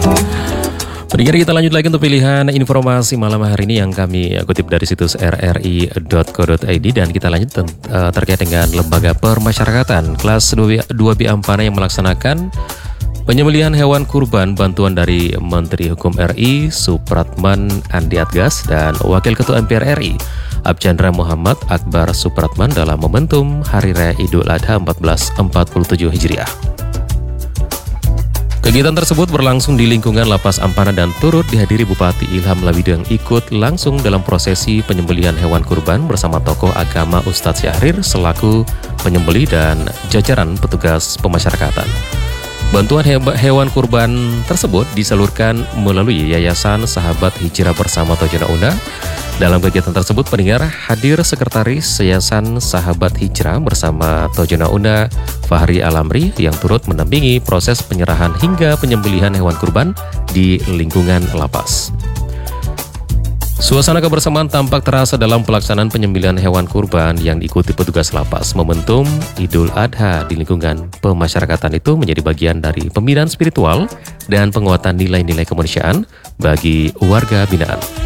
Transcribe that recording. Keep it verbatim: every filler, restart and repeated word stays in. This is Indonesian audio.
Pendengar, kita lanjut lagi untuk pilihan informasi malam hari ini yang kami kutip dari situs r r i dot co dot i d, dan kita lanjut uh, terkait dengan lembaga permasyarakatan kelas dua B Ampana yang melaksanakan penyembelihan hewan kurban bantuan dari Menteri Hukum R I Supratman Andi Atgas dan Wakil Ketua M P R R I Archandra Muhammad Akbar Supratman dalam momentum Hari Raya Idul Adha seribu empat ratus empat puluh tujuh Hijriah. Kegiatan tersebut berlangsung di lingkungan Lapas Ampana dan turut dihadiri Bupati Ilham Labidu yang ikut langsung dalam prosesi penyembelihan hewan kurban bersama tokoh agama Ustadz Syahrir selaku penyembeli dan jajaran petugas pemasyarakatan. Bantuan hewan kurban tersebut disalurkan melalui Yayasan Sahabat Hijrah Bersama Tojona Una. Dalam kegiatan tersebut, pendengar, hadir Sekretaris Yayasan Sahabat Hijrah Bersama Tojona Una, Fahri Alamri, yang turut mendampingi proses penyerahan hingga penyembelihan hewan kurban di lingkungan lapas. Suasana kebersamaan tampak terasa dalam pelaksanaan penyembelihan hewan kurban yang diikuti petugas lapas. Momentum Idul Adha di lingkungan pemasyarakatan itu menjadi bagian dari pembinaan spiritual dan penguatan nilai-nilai kemanusiaan bagi warga binaan.